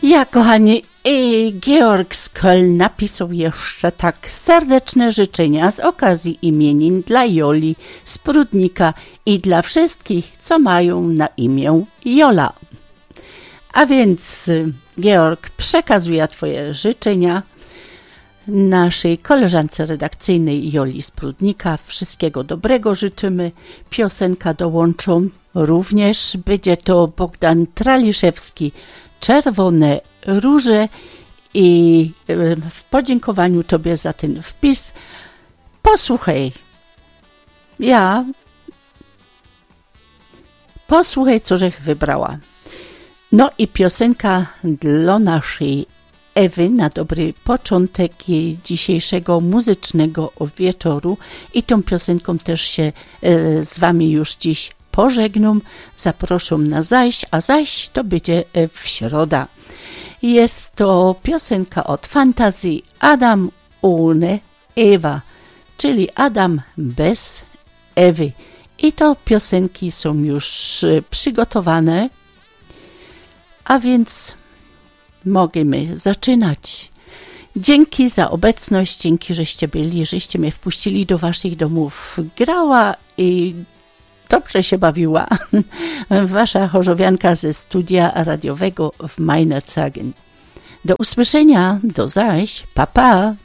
Ja, kochani, Georg z Köln napisał jeszcze tak: serdeczne życzenia z okazji imienin dla Joli z Prudnika i dla wszystkich, co mają na imię Jola. A więc Georg przekazuje twoje życzenia naszej koleżance redakcyjnej Joli z Prudnika. Wszystkiego dobrego życzymy. Piosenka dołączą również. Będzie to Bogdan Traliszewski, Czerwone róże, i w podziękowaniu tobie za ten wpis posłuchaj co żech wybrała. No i piosenka dla naszej Ewy na dobry początek jej dzisiejszego muzycznego wieczoru, i tą piosenką też się z wami już dziś pożegnam. Zaproszę na zaś, a zaś to będzie w środę. Jest to piosenka od fantazji Adam ohne Eva, czyli Adam bez Ewy. I to piosenki są już przygotowane, a więc możemy zaczynać. Dzięki za obecność, dzięki, żeście byli, żeście mnie wpuścili do waszych domów. Grała i dobrze się bawiła wasza chorzowianka ze studia radiowego w Meinerzhagen. Do usłyszenia, do zaś, pa pa!